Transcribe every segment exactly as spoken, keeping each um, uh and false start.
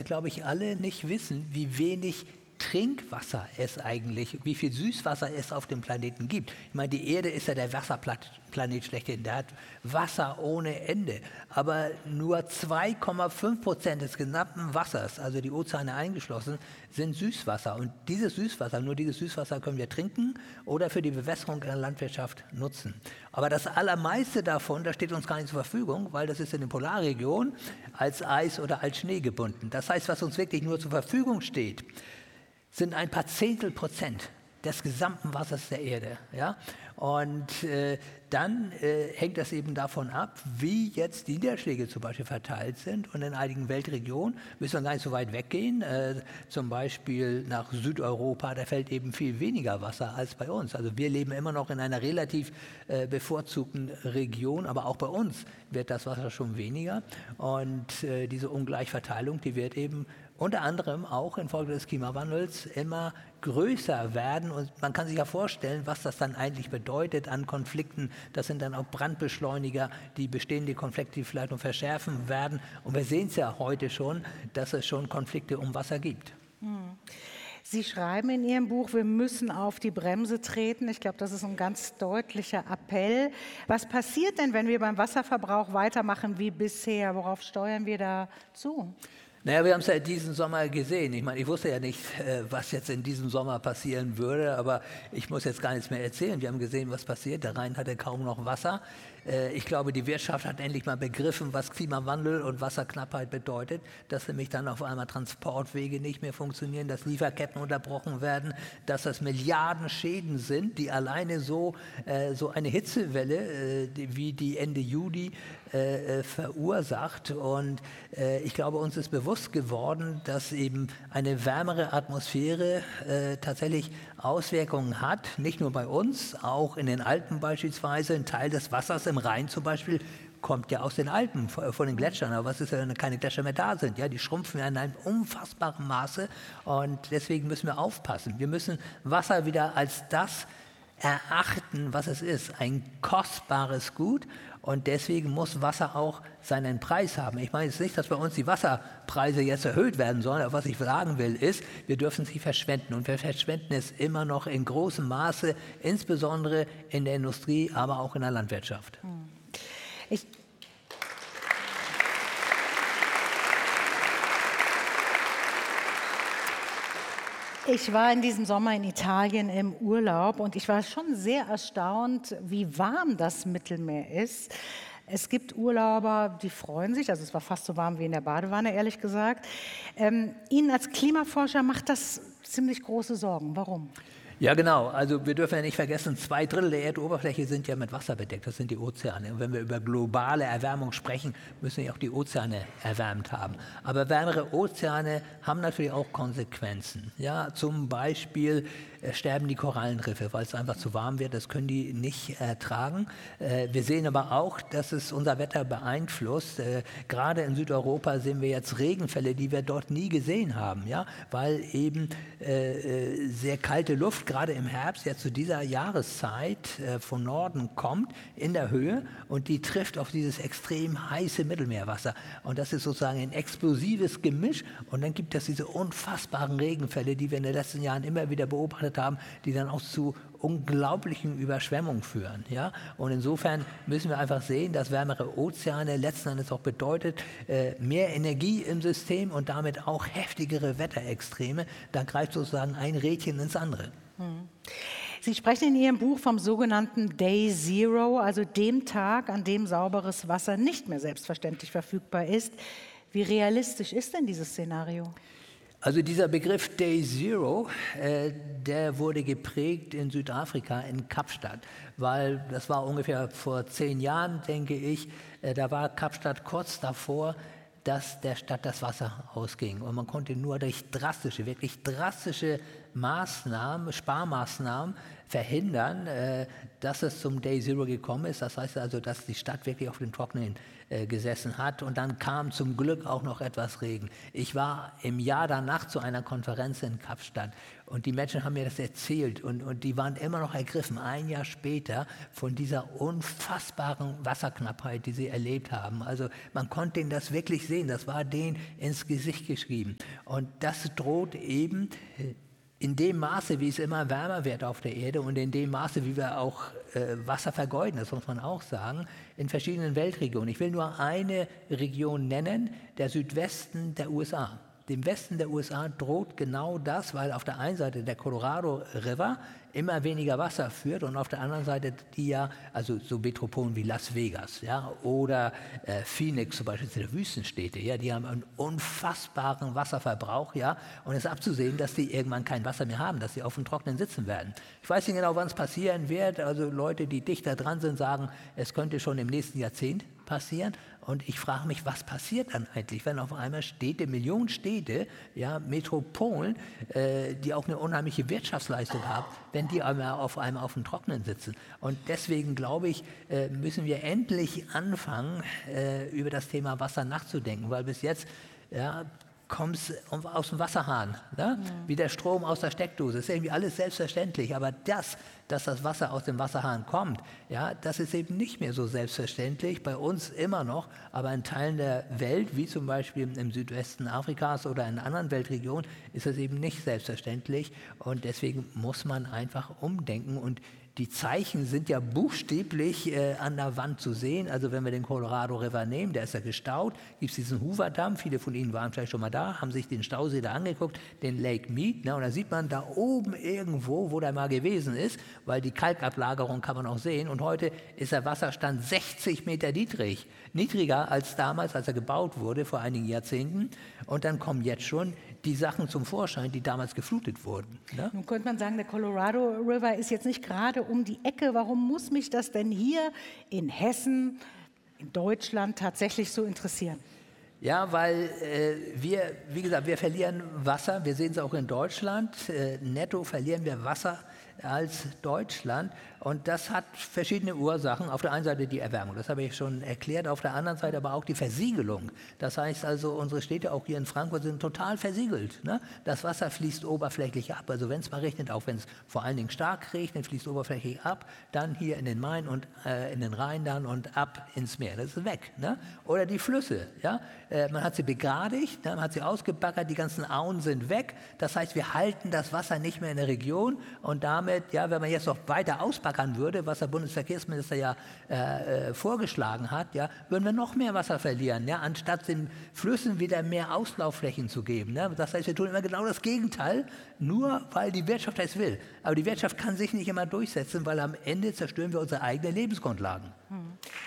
glaube ich, alle nicht wissen, wie wenig Trinkwasser es eigentlich, wie viel Süßwasser es auf dem Planeten gibt. Ich meine, die Erde ist ja der Wasserplanet schlechthin, der hat Wasser ohne Ende. Aber nur zwei Komma fünf Prozent des gesamten Wassers, also die Ozeane eingeschlossen, sind Süßwasser. Und dieses Süßwasser, nur dieses Süßwasser können wir trinken oder für die Bewässerung in der Landwirtschaft nutzen. Aber das Allermeiste davon, das steht uns gar nicht zur Verfügung, weil das ist in den Polarregionen als Eis oder als Schnee gebunden. Das heißt, was uns wirklich nur zur Verfügung steht, sind ein paar Zehntel Prozent des gesamten Wassers der Erde. Ja? Und äh, dann äh, hängt das eben davon ab, wie jetzt die Niederschläge zum Beispiel verteilt sind. Und in einigen Weltregionen müssen wir gar nicht so weit weggehen. Äh, zum Beispiel nach Südeuropa, da fällt eben viel weniger Wasser als bei uns. Also wir leben immer noch in einer relativ äh, bevorzugten Region, aber auch bei uns wird das Wasser schon weniger. Und äh, diese Ungleichverteilung, die wird eben unter anderem auch infolge des Klimawandels immer größer werden. Und man kann sich ja vorstellen, was das dann eigentlich bedeutet an Konflikten. Das sind dann auch Brandbeschleuniger, die bestehende Konflikte vielleicht noch verschärfen werden. Und wir sehen es ja heute schon, dass es schon Konflikte um Wasser gibt. Sie schreiben in Ihrem Buch, wir müssen auf die Bremse treten. Ich glaube, das ist ein ganz deutlicher Appell. Was passiert denn, wenn wir beim Wasserverbrauch weitermachen wie bisher? Worauf steuern wir da zu? Naja, wir haben es ja diesen Sommer gesehen. Ich meine, ich wusste ja nicht, was jetzt in diesem Sommer passieren würde, aber ich muss jetzt gar nichts mehr erzählen. Wir haben gesehen, was passiert. Der Rhein hatte kaum noch Wasser. Ich glaube, die Wirtschaft hat endlich mal begriffen, was Klimawandel und Wasserknappheit bedeutet, dass nämlich dann auf einmal Transportwege nicht mehr funktionieren, dass Lieferketten unterbrochen werden, dass das Milliarden Schäden sind, die alleine so, so eine Hitzewelle wie die Ende Juli verursacht. Und ich glaube, uns ist bewusst geworden, dass eben eine wärmere Atmosphäre tatsächlich Auswirkungen hat, nicht nur bei uns, auch in den Alpen beispielsweise. Ein Teil des Wassers im Rhein zum Beispiel kommt ja aus den Alpen, von den Gletschern. Aber was ist, wenn keine Gletscher mehr da sind? Ja, die schrumpfen in einem unfassbaren Maße und deswegen müssen wir aufpassen. Wir müssen Wasser wieder als das erachten, was es ist, ein kostbares Gut. Und deswegen muss Wasser auch seinen Preis haben. Ich meine jetzt nicht, dass bei uns die Wasserpreise jetzt erhöht werden sollen, aber was ich sagen will ist, wir dürfen es nicht verschwenden. Und wir verschwenden es immer noch in großem Maße, insbesondere in der Industrie, aber auch in der Landwirtschaft. Ich Ich war in diesem Sommer in Italien im Urlaub und ich war schon sehr erstaunt, wie warm das Mittelmeer ist. Es gibt Urlauber, die freuen sich, also es war fast so warm wie in der Badewanne, ehrlich gesagt. Ähm, Ihnen als Klimaforscher macht das ziemlich große Sorgen. Warum? Ja, genau. Also wir dürfen ja nicht vergessen, zwei Drittel der Erdoberfläche sind ja mit Wasser bedeckt. Das sind die Ozeane. Und wenn wir über globale Erwärmung sprechen, müssen wir auch die Ozeane erwärmt haben. Aber wärmere Ozeane haben natürlich auch Konsequenzen. Ja, zum Beispiel äh, sterben die Korallenriffe, weil es einfach zu warm wird. Das können die nicht ertragen. Äh, wir sehen aber auch, dass es unser Wetter beeinflusst. Äh, gerade in Südeuropa sehen wir jetzt Regenfälle, die wir dort nie gesehen haben, ja, weil eben äh, sehr kalte Luft gerade im Herbst, jetzt zu dieser Jahreszeit äh, von Norden kommt, in der Höhe und die trifft auf dieses extrem heiße Mittelmeerwasser. Und das ist sozusagen ein explosives Gemisch und dann gibt es diese unfassbaren Regenfälle, die wir in den letzten Jahren immer wieder beobachtet haben, die dann auch zu unglaublichen Überschwemmungen führen. Ja? Und insofern müssen wir einfach sehen, dass wärmere Ozeane letzten Endes auch bedeutet, äh, mehr Energie im System und damit auch heftigere Wetterextreme. Da greift sozusagen ein Rädchen ins andere. Sie sprechen in Ihrem Buch vom sogenannten Day Zero, also dem Tag, an dem sauberes Wasser nicht mehr selbstverständlich verfügbar ist. Wie realistisch ist denn dieses Szenario? Also dieser Begriff Day Zero, äh, der wurde geprägt in Südafrika, in Kapstadt, weil das war ungefähr vor zehn Jahren, denke ich, äh, da war Kapstadt kurz davor, dass der Stadt das Wasser ausging. Und man konnte nur durch drastische, wirklich drastische Maßnahmen, Sparmaßnahmen verhindern, äh, dass es zum Day Zero gekommen ist. Das heißt also, dass die Stadt wirklich auf dem Trockenen äh, gesessen hat. Und dann kam zum Glück auch noch etwas Regen. Ich war im Jahr danach zu einer Konferenz in Kapstadt und die Menschen haben mir das erzählt und, und die waren immer noch ergriffen, ein Jahr später, von dieser unfassbaren Wasserknappheit, die sie erlebt haben. Also man konnte ihnen das wirklich sehen, das war denen ins Gesicht geschrieben. Und das droht eben in dem Maße, wie es immer wärmer wird auf der Erde und in dem Maße, wie wir auch äh, Wasser vergeuden, das muss man auch sagen, in verschiedenen Weltregionen. Ich will nur eine Region nennen, der Südwesten der U S A. Dem Westen der U S A droht genau das, weil auf der einen Seite der Colorado River immer weniger Wasser führt und auf der anderen Seite die ja, also so Metropolen wie Las Vegas, ja, oder äh, Phoenix zum Beispiel, die Wüstenstädte, ja, die haben einen unfassbaren Wasserverbrauch, ja, und es ist abzusehen, dass die irgendwann kein Wasser mehr haben, dass sie auf dem Trockenen sitzen werden. Ich weiß nicht genau, wann es passieren wird, also Leute, die dichter dran sind, sagen, es könnte schon im nächsten Jahrzehnt passieren. Und ich frage mich, was passiert dann eigentlich, wenn auf einmal Städte, Millionen Städte, ja, Metropolen, äh, die auch eine unheimliche Wirtschaftsleistung haben, wenn die einmal auf einmal auf dem Trockenen sitzen. Und deswegen glaube ich, äh, müssen wir endlich anfangen, äh, über das Thema Wasser nachzudenken, weil bis jetzt, ja, kommt es aus dem Wasserhahn, ne? Ja. Wie der Strom aus der Steckdose. Das ist irgendwie alles selbstverständlich, aber das, dass das Wasser aus dem Wasserhahn kommt, ja, das ist eben nicht mehr so selbstverständlich, bei uns immer noch, aber in Teilen der Welt, wie zum Beispiel im Südwesten Afrikas oder in anderen Weltregionen, ist das eben nicht selbstverständlich und deswegen muss man einfach umdenken und die Zeichen sind ja buchstäblich äh, an der Wand zu sehen. Also wenn wir den Colorado River nehmen, der ist ja gestaut, gibt es diesen Hoover-Damm. Viele von Ihnen waren vielleicht schon mal da, haben sich den Stausee da angeguckt, den Lake Mead. Ne, und da sieht man da oben irgendwo, wo der mal gewesen ist, weil die Kalkablagerung kann man auch sehen. Und heute ist der Wasserstand sechzig Meter niedrig, niedriger als damals, als er gebaut wurde, vor einigen Jahrzehnten. Und dann kommen jetzt schon die Sachen zum Vorschein, die damals geflutet wurden. Ne? Nun könnte man sagen, der Colorado River ist jetzt nicht gerade um die Ecke. Warum muss mich das denn hier in Hessen, in Deutschland tatsächlich so interessieren? Ja, weil äh, wir, wie gesagt, wir verlieren Wasser. Wir sehen es auch in Deutschland. Äh, netto verlieren wir Wasser als Deutschland. Und das hat verschiedene Ursachen. Auf der einen Seite die Erwärmung, das habe ich schon erklärt. Auf der anderen Seite aber auch die Versiegelung. Das heißt also, unsere Städte, auch hier in Frankfurt, sind total versiegelt. Ne? Das Wasser fließt oberflächlich ab. Also wenn es mal regnet, auch wenn es vor allen Dingen stark regnet, fließt oberflächlich ab. Dann hier in den Main und äh, in den Rhein dann und ab ins Meer. Das ist weg. Ne? Oder die Flüsse. Ja? Äh, man hat sie begradigt, ne? Man hat sie ausgebaggert, die ganzen Auen sind weg. Das heißt, wir halten das Wasser nicht mehr in der Region. Und damit, ja, wenn man jetzt noch weiter ausbaggern würde, was der Bundesverkehrsminister ja äh, vorgeschlagen hat, ja, würden wir noch mehr Wasser verlieren, ja, anstatt den Flüssen wieder mehr Auslaufflächen zu geben. Ne? Das heißt, wir tun immer genau das Gegenteil, nur weil die Wirtschaft es will. Aber die Wirtschaft kann sich nicht immer durchsetzen, weil am Ende zerstören wir unsere eigenen Lebensgrundlagen. Hm.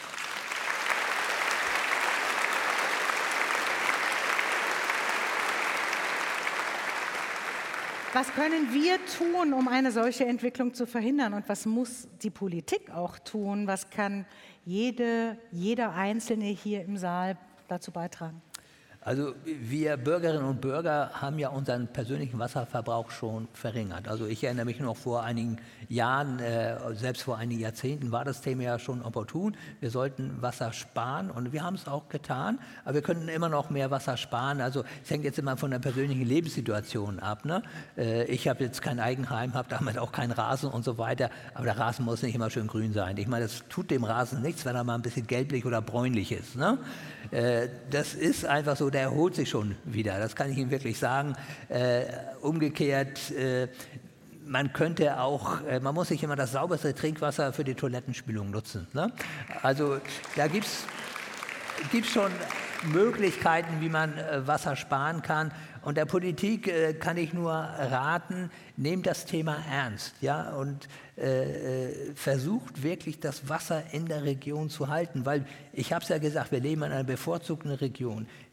Was können wir tun, um eine solche Entwicklung zu verhindern? Und was muss die Politik auch tun? Was kann jede, jeder Einzelne hier im Saal dazu beitragen? Also wir Bürgerinnen und Bürger haben ja unseren persönlichen Wasserverbrauch schon verringert. Also ich erinnere mich noch vor einigen Jahren, äh, selbst vor einigen Jahrzehnten war das Thema ja schon opportun. Wir sollten Wasser sparen und wir haben es auch getan, aber wir könnten immer noch mehr Wasser sparen. Also es hängt jetzt immer von der persönlichen Lebenssituation ab. Ne? Äh, ich habe jetzt kein Eigenheim, habe damit auch keinen Rasen und so weiter, aber der Rasen muss nicht immer schön grün sein. Ich meine, das tut dem Rasen nichts, wenn er mal ein bisschen gelblich oder bräunlich ist. Ne? Äh, das ist einfach so, der erholt sich schon wieder, das kann ich Ihnen wirklich sagen. Äh, umgekehrt, äh, man könnte auch, äh, man muss nicht immer das sauberste Trinkwasser für die Toilettenspülung nutzen. Ne? Also da gibt es schon Möglichkeiten, wie man äh, Wasser sparen kann. Und der Politik äh, kann ich nur raten, nehmt das Thema ernst, ja, und äh, versucht wirklich das Wasser in der Region zu halten, weil ich habe es ja gesagt, wir leben in einer bevorzugten Region.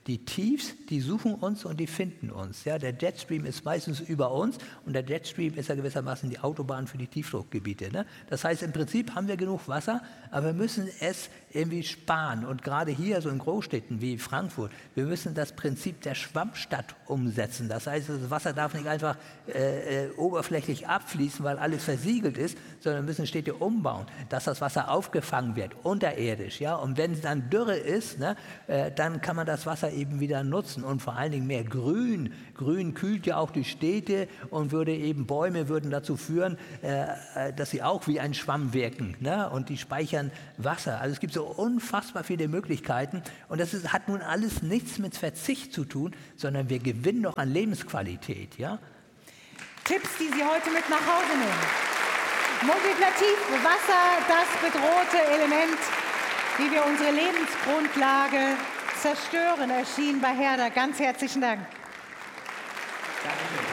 Die Tiefs, die suchen uns und die finden uns. Ja, der Jetstream ist meistens über uns und der Jetstream ist ja gewissermaßen die Autobahn für die Tiefdruckgebiete. Ne? Das heißt, im Prinzip haben wir genug Wasser, aber wir müssen es irgendwie sparen. Und gerade hier, so in Großstädten wie Frankfurt, wir müssen das Prinzip der Schwammstadt umsetzen. Das heißt, das Wasser darf nicht einfach äh, äh, oberflächlich abfließen, weil alles versiegelt ist, sondern wir müssen Städte umbauen, dass das Wasser aufgefangen wird, unterirdisch. Ja? Und wenn es dann Dürre ist, ne, äh, dann kann man das Wasser eben wieder nutzen und vor allen Dingen mehr Grün. Grün kühlt ja auch die Städte und würde eben Bäume würden dazu führen, äh, dass sie auch wie ein Schwamm wirken, ne? Und die speichern Wasser. Also es gibt so unfassbar viele Möglichkeiten und das ist, hat nun alles nichts mit Verzicht zu tun, sondern wir gewinnen noch an Lebensqualität. Ja? Tipps, die Sie heute mit nach Hause nehmen. Multiplativ, Wasser, das bedrohte Element, wie wir unsere Lebensgrundlage zerstören, erschien bei Herder. Ganz herzlichen Dank. Danke.